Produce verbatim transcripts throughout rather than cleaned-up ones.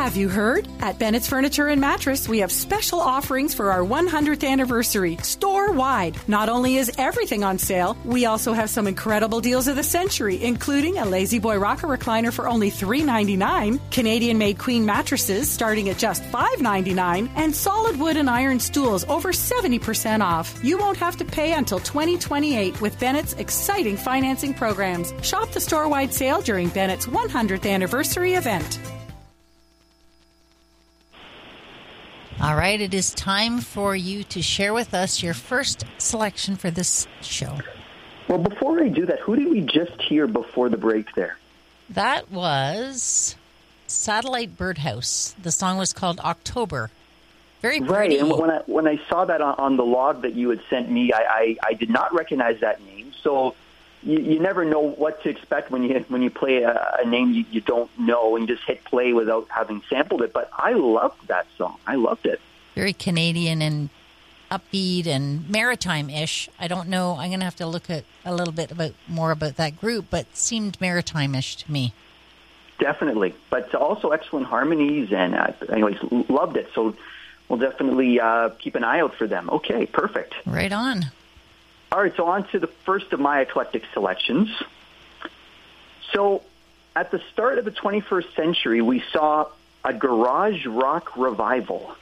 Have you heard? At Bennett's Furniture and Mattress, we have special offerings for our one hundredth anniversary, store-wide. Not only is everything on sale, we also have some incredible deals of the century, including a Lazy Boy Rocker recliner for only three ninety-nine, Canadian-made queen mattresses starting at just five ninety-nine, and solid wood and iron stools over seventy percent off. You won't have to pay until twenty twenty-eight with Bennett's exciting financing programs. Shop the store-wide sale during Bennett's one hundredth anniversary event. All right, it is time for you to share with us your first selection for this show. Well, before I do that, who did we just hear before the break there? That was Satellite Birdhouse. The song was called October. Very pretty. Right, and when I when I saw that on, on the log that you had sent me, I, I, I did not recognize that name. So you, you never know what to expect when you when you play a, a name you, you don't know and you just hit play without having sampled it. But I loved that song. I loved it. Very Canadian and upbeat and maritime-ish. I don't know. I'm going to have to look at a little bit about more about that group, but seemed maritime-ish to me. Definitely, but also excellent harmonies, and uh, anyways, loved it. So we'll definitely uh, keep an eye out for them. Okay, perfect. Right on. All right, so on to the first of my eclectic selections. So at the start of the twenty-first century, we saw a garage rock revival.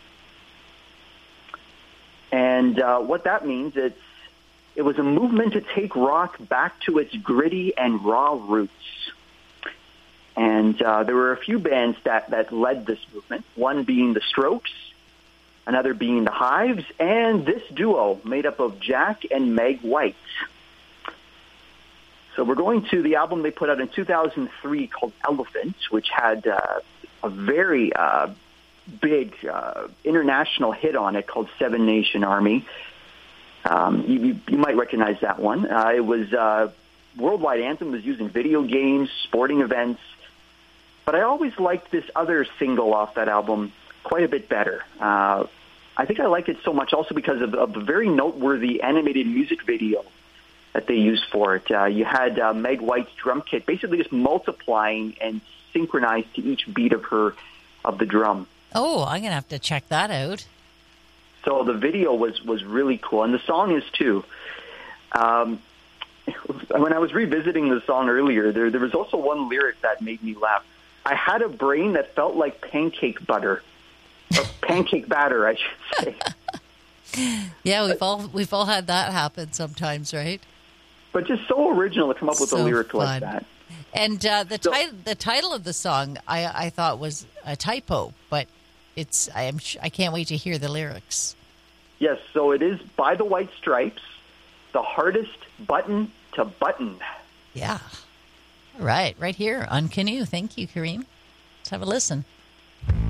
And uh, what that means is it was a movement to take rock back to its gritty and raw roots. And uh, there were a few bands that, that led this movement, one being The Strokes, another being The Hives, and this duo made up of Jack and Meg White. So we're going to the album they put out in two thousand three called Elephant, which had uh, a very uh, big uh, international hit on it called Seven Nation Army. Um, you, you, you might recognize that one. Uh, it was uh, worldwide anthem, was used in video games, sporting events. But I always liked this other single off that album quite a bit better. Uh, I think I liked it so much also because of, of the very noteworthy animated music video that they used for it. Uh, you had uh, Meg White's drum kit basically just multiplying and synchronized to each beat of her of the drum. Oh, I'm going to have to check that out. So the video was, was really cool, and the song is too. Um, when I was revisiting the song earlier, there, there was also one lyric that made me laugh. I had a brain that felt like pancake butter. Or pancake batter, I should say. Yeah, we've all we've all had that happen sometimes, right? But just so original to come up with so a lyric fun. like that. And uh, the, so, ti- the title of the song, I, I thought was a typo, but it's I am sh- I can't wait to hear the lyrics. Yes, so it is By the White Stripes, the hardest button to button. Yeah. All right, right here on Canoe. Thank you, Kareem. Let's have a listen.